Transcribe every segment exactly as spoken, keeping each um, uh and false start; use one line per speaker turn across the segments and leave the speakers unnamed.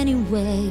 anyway.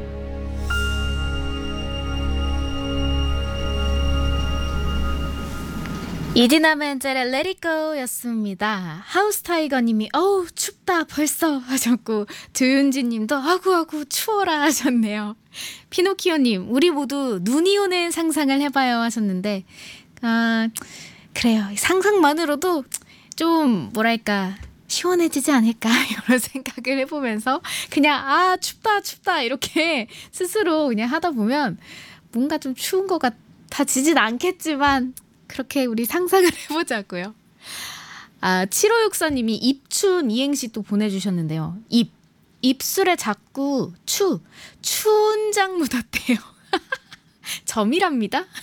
이디나 멘젤의 Let It Go 였습니다. 하우스타이거님이 어우 춥다 벌써 하셨고, 조윤지님도 아구아구 추워라 하셨네요. 피노키오님 우리 모두 눈이 오는 상상을 해봐요 하셨는데, 아 그래요. 상상만으로도 좀 뭐랄까 시원해지지 않을까 이런 생각을 해보면서 그냥 아 춥다 춥다 이렇게 스스로 그냥 하다 보면 뭔가 좀 추운 것 같아지진 않겠지만 그렇게 우리 상상을 해보자고요. 아, 칠오육사님이 입춘 이행시 또 보내주셨는데요. 입, 입술에 자꾸 추, 추운장 묻었대요. 점이랍니다.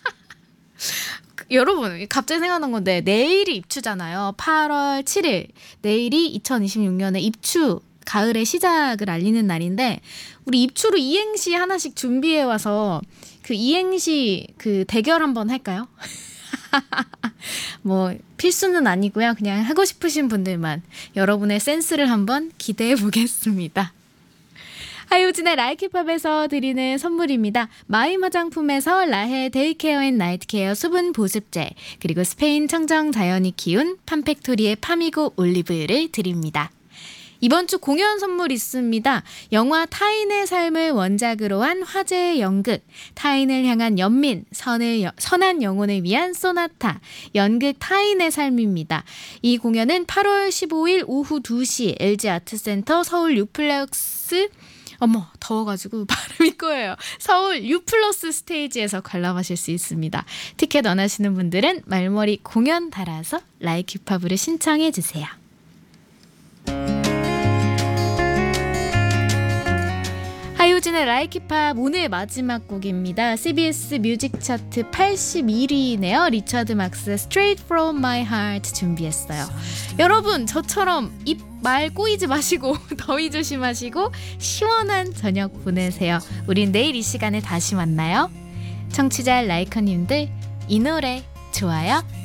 여러분 갑자기 생각난 건데 내일이 입추잖아요. 팔월 칠일 내일이 이천이십육 년의 입추, 가을의 시작을 알리는 날인데, 우리 입추로 이행시 하나씩 준비해와서 그 이행시 그 대결 한번 할까요? 뭐 필수는 아니고요. 그냥 하고 싶으신 분들만 여러분의 센스를 한번 기대해 보겠습니다. 하유진의 라이키팝에서 드리는 선물입니다. 마임 화장품에서 라헤 데이케어 앤 나이트케어 수분 보습제, 그리고 스페인 청정 자연이 키운 팜팩토리의 파미고 올리브유를 드립니다. 이번 주 공연 선물 있습니다. 영화 타인의 삶을 원작으로 한 화제의 연극, 타인을 향한 연민, 선을, 선한 영혼을 위한 소나타, 연극 타인의 삶입니다. 이 공연은 팔월 십오일 오후 두 시 엘지 아트센터 서울 유플렉스, 어머 더워가지고 발음이 꼬여요. 서울 유플러스 스테이지에서 관람하실 수 있습니다. 티켓 원하시는 분들은 말머리 공연 달아서 라이키팝으로 신청해 주세요. 하유진의 라이키팝 오늘 마지막 곡입니다. 씨비에스 뮤직 차트 팔십일 위네요. 리처드 막스의 Straight From My Heart 준비했어요. 여러분 저처럼 입 말 꼬이지 마시고 더위 조심하시고 시원한 저녁 보내세요. 우린 내일 이 시간에 다시 만나요. 청취자 라이커님들 이 노래 좋아요?